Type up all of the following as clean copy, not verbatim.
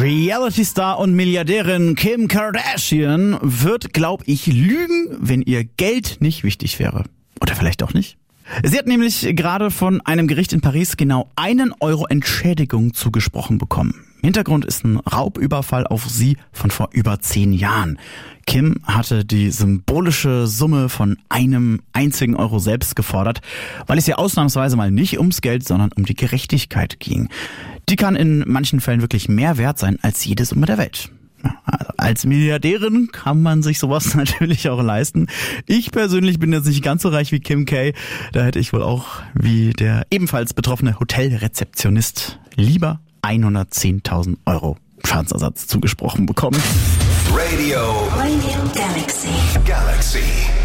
Reality-Star und Milliardärin Kim Kardashian wird, glaube ich, lügen, wenn ihr Geld nicht wichtig wäre. Oder vielleicht auch nicht. Sie hat nämlich gerade von einem Gericht in Paris genau 1 Euro Entschädigung zugesprochen bekommen. Hintergrund ist ein Raubüberfall auf sie von vor über 10 Jahren. Kim hatte die symbolische Summe von 1 einzigen Euro selbst gefordert, weil es ihr ausnahmsweise mal nicht ums Geld, sondern um die Gerechtigkeit ging. Die kann in manchen Fällen wirklich mehr wert sein als jede Summe der Welt. Als Milliardärin kann man sich sowas natürlich auch leisten. Ich persönlich bin jetzt nicht ganz so reich wie Kim K. Da hätte ich wohl auch, wie der ebenfalls betroffene Hotelrezeptionist, lieber 110.000 Euro Schadensersatz zugesprochen bekommen. Radio Galaxy.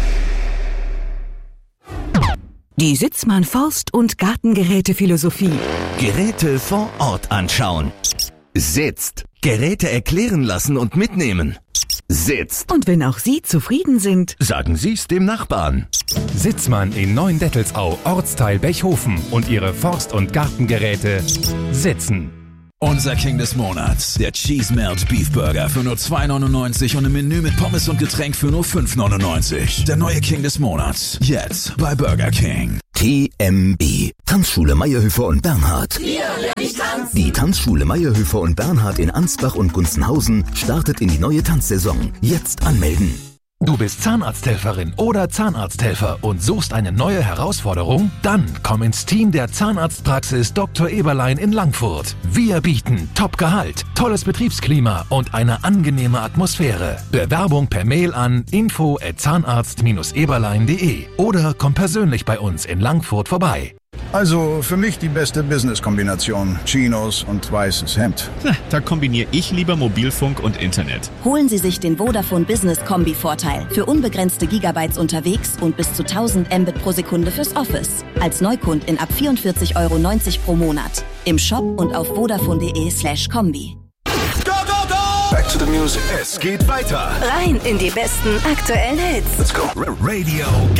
Die Sitzmann Forst- und Gartengerätephilosophie. Geräte vor Ort anschauen. Sitzt. Geräte erklären lassen und mitnehmen. Sitzt. Und wenn auch Sie zufrieden sind, Sagen Sie's dem Nachbarn. Sitzmann in Neuendettelsau, Ortsteil Bechhofen und ihre Forst- und Gartengeräte sitzen. Unser King des Monats, der Cheese Melt Beef Burger für nur 2,99 und im Menü mit Pommes und Getränk für nur 5,99. Der neue King des Monats, jetzt bei Burger King. TMB. Tanzschule Meyerhöfer und Bernhard. Die Tanzschule Meyerhöfer und Bernhard in Ansbach und Gunzenhausen startet in die neue Tanzsaison. Jetzt anmelden. Du bist Zahnarzthelferin oder Zahnarzthelfer und suchst eine neue Herausforderung? Dann komm ins Team der Zahnarztpraxis Dr. Eberlein in Langfurt. Wir bieten Top-Gehalt, tolles Betriebsklima und eine angenehme Atmosphäre. Bewerbung per Mail an info@zahnarzt-eberlein.de oder komm persönlich bei uns in Langfurt vorbei. Also für mich die beste Business-Kombination. Chinos und weißes Hemd. Da kombiniere ich lieber Mobilfunk und Internet. Holen Sie sich den Vodafone Business Kombi-Vorteil für unbegrenzte Gigabytes unterwegs und bis zu 1000 Mbit pro Sekunde fürs Office. Als Neukundin ab 44,90 Euro pro Monat. Im Shop und auf vodafone.de/kombi. Back to the music. Es geht weiter. rein in die besten aktuellen Hits. Let's go. Radio